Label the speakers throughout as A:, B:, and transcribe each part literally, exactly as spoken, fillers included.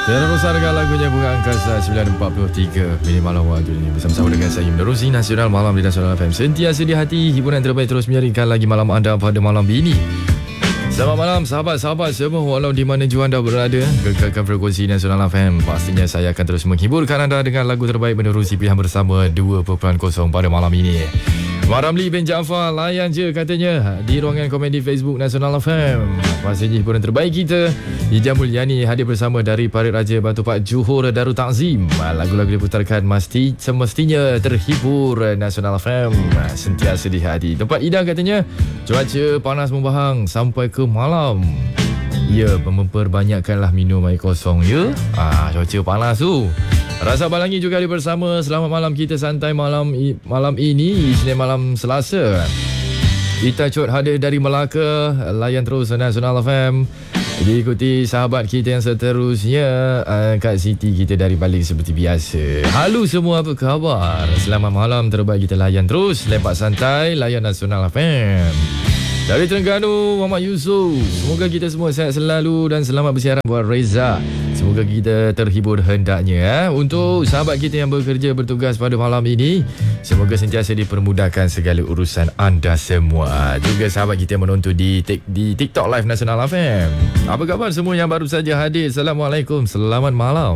A: Teruskan dengan lagunya Bunga Angkasa sembilan empat puluh tiga minit malam waktu ini. Bersama-sama dengan saya menerusi Nasional Malam di Nasional F M. Sentiasa di hati, hiburan terbaik terus menyaringkan lagi malam anda pada malam ini. Selamat malam sahabat-sahabat semua, walau di mana jua anda berada. Kekalkan frekuensi Nasional F M. Pastinya saya akan terus menghiburkan anda dengan lagu terbaik menerusi pilihan bersama dua titik kosong pada malam ini. Ramli bin Jaafar layan je katanya di ruangan komedi Facebook Nasional F M. Pastinya hiburan terbaik kita Ija Mulyani hadir bersama dari Parit Raja Batu Pak Johor Darul Takzim. Lagu-lagu diputarkan mesti semestinya terhibur. Nasional F M sentiasa di hati. Tempat Ida katanya cuaca panas membahang sampai ke malam. Ya, memperbanyakkanlah minum air kosong ya. Ah, cuaca panas tu. Rasa Balangi juga ada bersama. Selamat malam, kita santai malam malam ini, Isnin malam Selasa. Ita Chot hadir dari Melaka. Layan terus Nasional F M. Diikuti sahabat kita yang seterusnya, uh, Kak Siti kita dari balik seperti biasa. Halo semua, apa khabar? Selamat malam terbaik kita layan terus. Lepak santai, layan Nasional F M. Dari Terengganu, Muhammad Yusof. Semoga kita semua sihat selalu dan selamat bersiaran buat Reza. Semoga kita terhibur hendaknya. Eh? Untuk sahabat kita yang bekerja bertugas pada malam ini, semoga sentiasa dipermudahkan segala urusan anda semua. Juga sahabat kita yang menonton di, di TikTok Live Nasional F M. Apa khabar semua yang baru saja hadir? Assalamualaikum, selamat malam.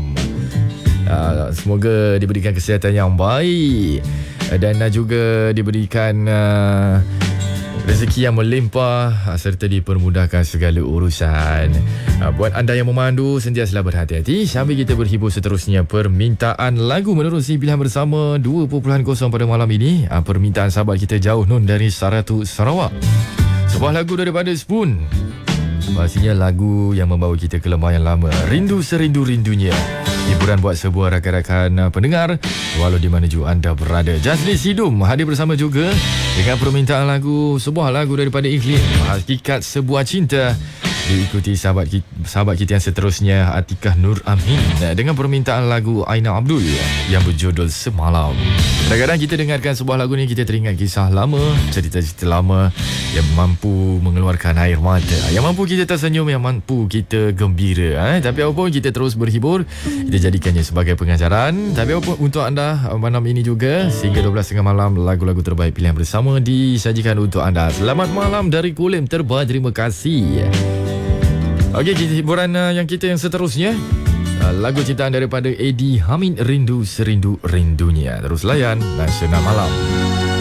A: Uh, semoga diberikan kesihatan yang baik dan uh, juga diberikan Uh, rezeki yang melimpah serta dipermudahkan segala urusan. Buat anda yang memandu, sentiasalah berhati-hati sambil kita berhibur seterusnya. Permintaan lagu menerusi pilihan bersama dua titik kosong pada malam ini. Permintaan sahabat kita Jauh Nun dari Saratu, Sarawak. Sebuah lagu daripada Spoon. Pastinya lagu yang membawa kita ke lembah yang lama. Rindu serindu-rindunya. Hiburan buat sebuah rakan-rakan pendengar walau di mana jua anda berada. Jazli Sidum hadir bersama juga dengan permintaan lagu, sebuah lagu daripada Iklim, Hakikat Sebuah Cinta. Diikuti sahabat kita, sahabat kita yang seterusnya, Atikah Nur Amin dengan permintaan lagu Aina Abdul yang berjudul Semalam. Kadang-kadang kita dengarkan sebuah lagu ni, kita teringat kisah lama, cerita-cerita lama yang mampu mengeluarkan air mata, yang mampu kita tersenyum, yang mampu kita gembira. eh? Tapi apapun, kita terus berhibur. Kita jadikannya sebagai pengajaran. Tapi apapun, untuk anda malam ini juga sehingga dua belas tiga puluh malam, lagu-lagu terbaik pilihan bersama disajikan untuk anda. Selamat malam dari Kulim Terbaik. Terima kasih. Okey, hiburan uh, yang kita yang seterusnya, uh, lagu ciptaan daripada Eddie Hamid, Rindu Serindu Rindunya. Terus layan Nasional Malam.